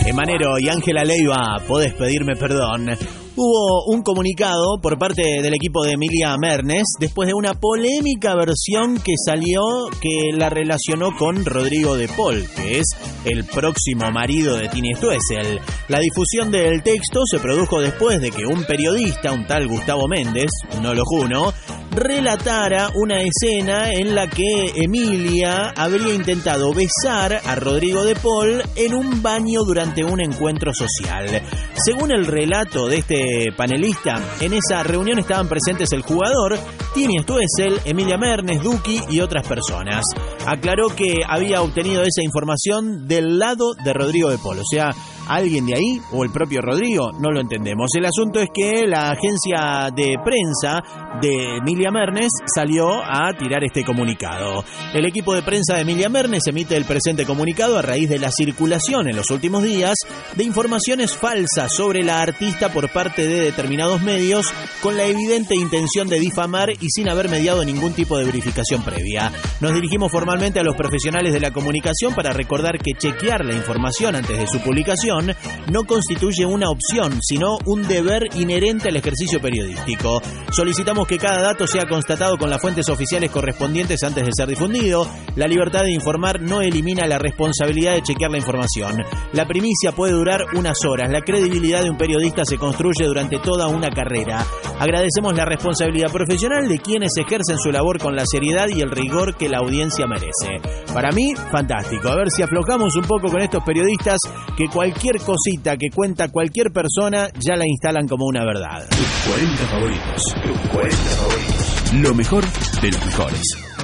Manero y Ángela Leiva, podés pedirme perdón. Hubo un comunicado por parte del equipo de Emilia Mernes después de una polémica versión que salió que la relacionó con Rodrigo de Paul, que es el próximo marido de Tini Stoessel. La difusión del texto se produjo después de que un periodista, un tal Gustavo Méndez, no lo juno, relatara una escena en la que Emilia habría intentado besar a Rodrigo de Paul en un baño durante un encuentro social. Según el relato de este panelista, en esa reunión estaban presentes el jugador, Tini Stoessel, Emilia Mernes, Duki y otras personas. Aclaró que había obtenido esa información del lado de Rodrigo de Paul, o sea, ¿alguien de ahí o el propio Rodrigo? No lo entendemos. El asunto es que la agencia de prensa de Emilia Mernes salió a tirar este comunicado. El equipo de prensa de Emilia Mernes emite el presente comunicado a raíz de la circulación en los últimos días de informaciones falsas sobre la artista por parte de determinados medios con la evidente intención de difamar y sin haber mediado ningún tipo de verificación previa. Nos dirigimos formalmente a los profesionales de la comunicación para recordar que chequear la información antes de su publicación no constituye una opción, sino un deber inherente al ejercicio periodístico. Solicitamos que cada dato sea constatado con las fuentes oficiales correspondientes antes de ser difundido. La libertad de informar no elimina la responsabilidad de chequear la información. La primicia puede durar unas horas. La credibilidad de un periodista se construye durante toda una carrera. Agradecemos la responsabilidad profesional de quienes ejercen su labor con la seriedad y el rigor que la audiencia merece. Para mí, fantástico. A ver si aflojamos un poco con estos periodistas que cualquier cosita que cuenta cualquier persona ya la instalan como una verdad. Tus 40 favoritos. Tus 40 favoritos. Lo mejor de los mejores.